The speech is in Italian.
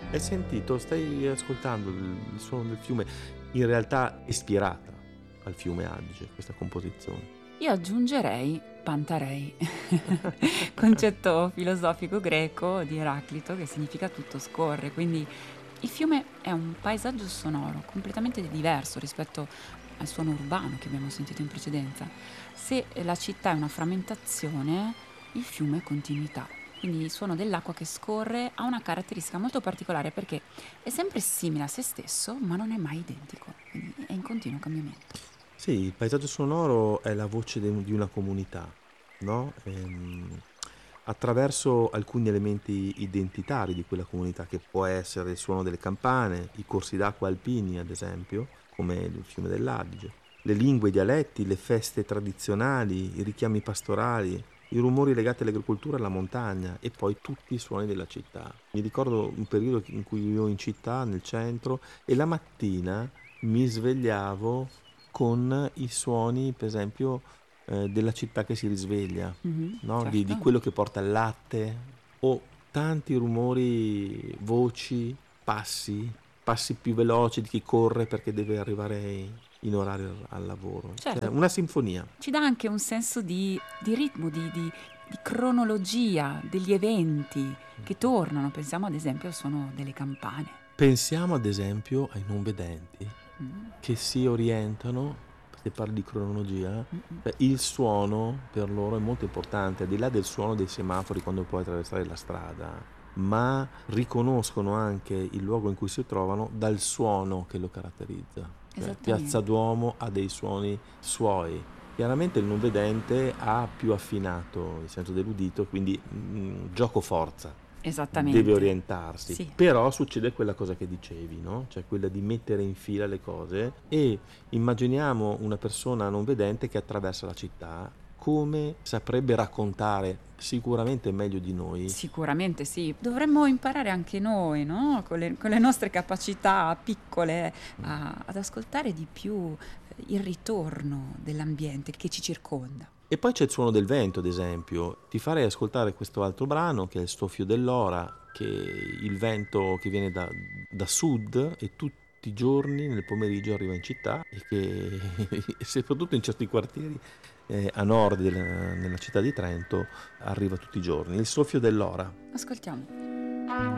Hai sentito? Stai ascoltando il suono del fiume, in realtà ispirata al fiume Adige, questa composizione. Io aggiungerei Pantarei, concetto filosofico greco di Eraclito che significa tutto scorre, quindi il fiume è un paesaggio sonoro completamente diverso rispetto al suono urbano che abbiamo sentito in precedenza. Se la città è una frammentazione, il fiume è continuità. Quindi il suono dell'acqua che scorre ha una caratteristica molto particolare perché è sempre simile a se stesso, ma non è mai identico, quindi è in continuo cambiamento. Sì, il paesaggio sonoro è la voce di una comunità, no? Attraverso alcuni elementi identitari di quella comunità, che può essere il suono delle campane, i corsi d'acqua alpini, ad esempio, come il fiume dell'Adige, le lingue, i dialetti, le feste tradizionali, i richiami pastorali, i rumori legati all'agricoltura e alla montagna e poi tutti i suoni della città. Mi ricordo un periodo in cui vivevo in città, nel centro, e la mattina mi svegliavo con i suoni, per esempio, della città che si risveglia, Mhm, no? Di certo. quello che porta il latte o tanti rumori, voci, passi più veloci di chi corre perché deve arrivare in orario al lavoro. Cioè, Certo, una sinfonia. ci dà anche un senso di ritmo, di cronologia degli eventi che tornano. Pensiamo ad esempio al suono delle campane. Pensiamo ad esempio ai non vedenti Mm, che si orientano, se parli di cronologia, mm, mm. il suono per loro è molto importante, al di là del suono dei semafori quando puoi attraversare la strada, ma riconoscono anche il luogo in cui si trovano dal suono che lo caratterizza. Cioè, Piazza Esattamente, Duomo ha dei suoni suoi. Chiaramente il non vedente ha più affinato il senso dell'udito, quindi gioco forza, deve esattamente. orientarsi, Sì. però succede quella cosa che dicevi, no? Cioè quella di mettere in fila le cose e immaginiamo una persona non vedente che attraversa la città, come saprebbe raccontare sicuramente meglio di noi. Sicuramente sì, dovremmo imparare anche noi, no? Con le nostre capacità piccole ad ascoltare di più il ritorno dell'ambiente che ci circonda. E poi c'è il suono del vento, ad esempio. Ti farei ascoltare questo altro brano che è il Soffio dell'Ora, che è il vento che viene da sud e tutti i giorni nel pomeriggio arriva in città e che soprattutto in certi quartieri a nord nella città di Trento arriva tutti i giorni. Il Soffio dell'Ora. Ascoltiamo.